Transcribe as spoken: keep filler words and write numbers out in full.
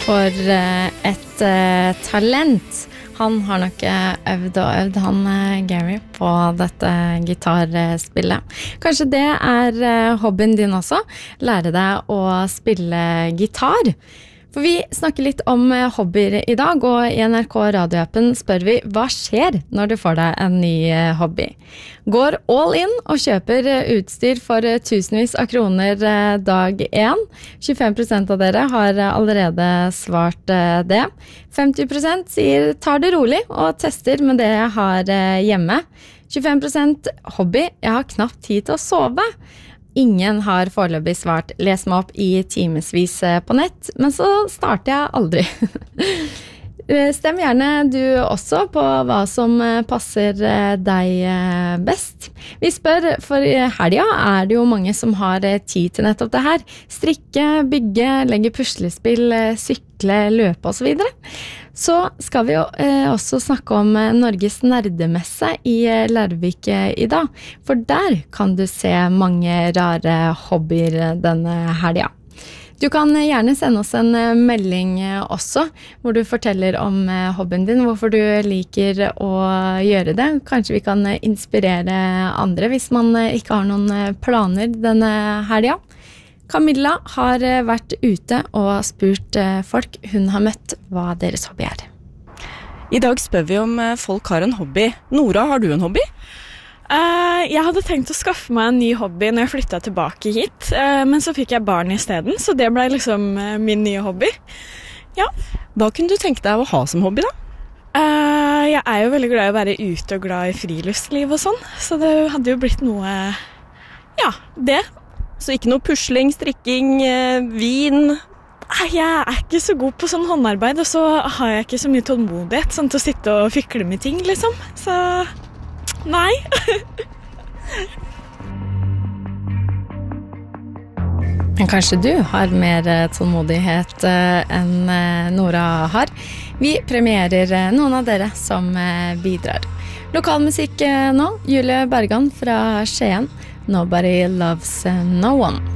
For eh, et eh, talent. Han har nok eh, øvd og øvd, han eh, Gary, på dette gitarspillet. Kanskje det er eh, hobbyen din også? Lære deg å spille gitar? For vi snakker litt om eh, hobbyer i dag, og i N R K radioappen spør vi hva skjer når du får deg en ny eh, hobby? Går all in og kjøper eh, utstyr for eh, tusenvis av kroner eh, dag én. tjuefem prosent av dere har eh, allerede svart eh, det. femti prosent sier tar det rolig og tester med det jeg har eh, hjemme. tjuefem prosent hobby, jeg har knapt tid til å sove. Ingen har foreløpig svart les meg opp i timesvis på nett, men så starter jeg aldri. Stem gjerne du også på hva som passer deg best. Vi spør, for i helga er det jo mange som har tid til nettopp det her. Strikke, bygge, legge puslespill, sykle, løpe og så videre. Så skal vi jo eh, også snakke om Norges nerdemesse i Larvik i dag, for der kan du se mange rare hobbyer denne helga. Du kan gjerne sende oss en melding også, hvor du forteller om hobbyen din, hvorfor du liker å gjøre det. Kanskje vi kan inspirere andre hvis man ikke har noen planer denne helga. Camilla har vært ute og spurt folk hun har møtt hva deres hobby er. I dag spør vi om folk har en hobby. Nora, har du en hobby? Uh, jeg hadde tenkt å skaffe meg en ny hobby når jeg flyttet tilbake hit, uh, men så fikk jeg barn i stedet, så det ble liksom uh, min nye hobby. Ja. Hva kunne du tenke deg å ha som hobby da? Uh, jeg er jo veldig glad i å være ute og glad i friluftsliv og sånn, så det hadde jo blitt noe, ja, det. Så ikke noe pusling, strikking, uh, vin? Nei, jeg er ikke så god på sånn håndarbeid, og så har jeg ikke så mye tålmodighet sånn til å sitte og fikle med ting, liksom, så... Nei. Men kanskje du har mer tålmodighet enn Nora har. Vi premierer noen av dere som bidrar. Lokalmusikk nå, Julie Bergan fra Skien. Nobody loves no one.